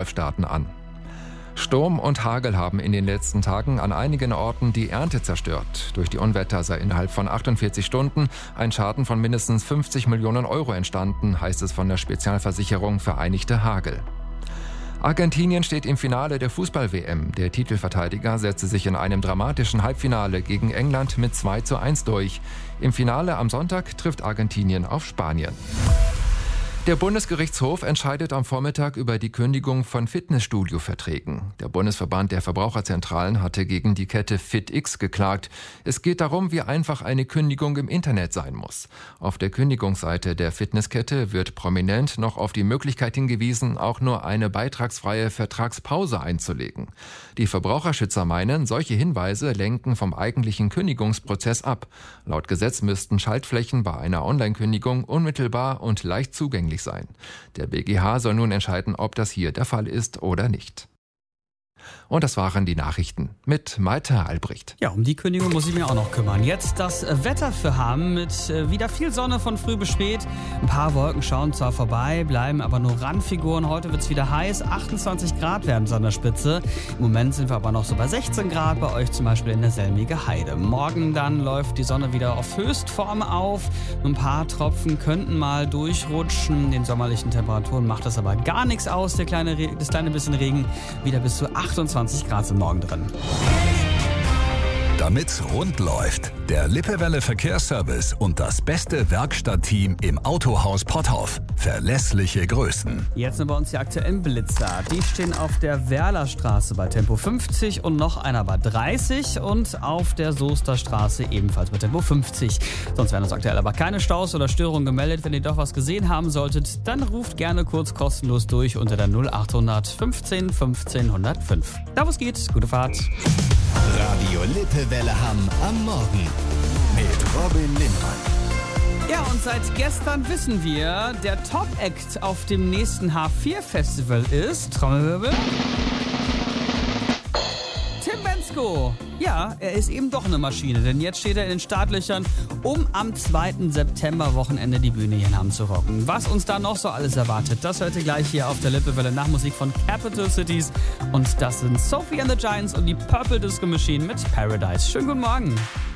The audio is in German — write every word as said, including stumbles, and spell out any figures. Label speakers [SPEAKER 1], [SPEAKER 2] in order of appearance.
[SPEAKER 1] Golfstaaten an. Sturm und Hagel haben in den letzten Tagen an einigen Orten die Ernte zerstört. Durch die Unwetter sei innerhalb von achtundvierzig Stunden ein Schaden von mindestens fünfzig Millionen Euro entstanden, heißt es von der Spezialversicherung Vereinigte Hagel. Argentinien steht im Finale der Fußball-W M. Der Titelverteidiger setzte sich in einem dramatischen Halbfinale gegen England mit zwei zu eins durch. Im Finale am Sonntag trifft Argentinien auf Spanien. Der Bundesgerichtshof entscheidet am Vormittag über die Kündigung von Fitnessstudio-Verträgen. Der Bundesverband der Verbraucherzentralen hatte gegen die Kette FitX geklagt. Es geht darum, wie einfach eine Kündigung im Internet sein muss. Auf der Kündigungsseite der Fitnesskette wird prominent noch auf die Möglichkeit hingewiesen, auch nur eine beitragsfreie Vertragspause einzulegen. Die Verbraucherschützer meinen, solche Hinweise lenken vom eigentlichen Kündigungsprozess ab. Laut Gesetz müssten Schaltflächen bei einer Online-Kündigung unmittelbar und leicht zugänglich sein. Der B G H soll nun entscheiden, ob das hier der Fall ist oder nicht. Und das waren die Nachrichten mit Malte Albrecht.
[SPEAKER 2] Ja, um die Kündigung muss ich mir auch noch kümmern. Jetzt das Wetter für Hamm mit äh, wieder viel Sonne von früh bis spät. Ein paar Wolken schauen zwar vorbei, bleiben aber nur Randfiguren. Heute wird es wieder heiß, achtundzwanzig Grad werden es an der Spitze. Im Moment sind wir aber noch so bei sechzehn Grad, bei euch zum Beispiel in der Selmige Heide. Morgen dann läuft die Sonne wieder auf Höchstform auf. Ein paar Tropfen könnten mal durchrutschen. Den sommerlichen Temperaturen macht das aber gar nichts aus. Der kleine Re- das kleine bisschen Regen wieder bis zu achtundzwanzig Grad sind morgen drin.
[SPEAKER 3] Damit's rund läuft, der Lippewelle Verkehrsservice und das beste Werkstattteam im Autohaus Potthoff. Verlässliche Größen.
[SPEAKER 2] Jetzt sind bei uns die aktuellen Blitzer. Die stehen auf der Werlerstraße bei Tempo fünfzig und noch einer bei dreißig und auf der Soesterstraße ebenfalls bei Tempo fünfzig. Sonst werden uns aktuell aber keine Staus oder Störungen gemeldet. Wenn ihr doch was gesehen haben solltet, dann ruft gerne kurz kostenlos durch unter der null achthundert fünfzehn fünfzehn null null fünf. Da wo es geht, gute Fahrt.
[SPEAKER 4] Radio Lippewelle Hamm am Morgen mit Robin Lindmann.
[SPEAKER 2] Ja, und seit gestern wissen wir, der Top-Act auf dem nächsten H vier Festival ist, Trommelwirbel, Tim Bendzko. Ja, er ist eben doch eine Maschine, denn jetzt steht er in den Startlöchern, um am zweiten September Wochenende die Bühne hier in Hamm zu rocken. Was uns da noch so alles erwartet, das hört ihr gleich hier auf der Lippewelle nach Musik von Capital Cities. Und das sind Sophie and the Giants und die Purple Disco Machine mit Paradise. Schönen guten Morgen.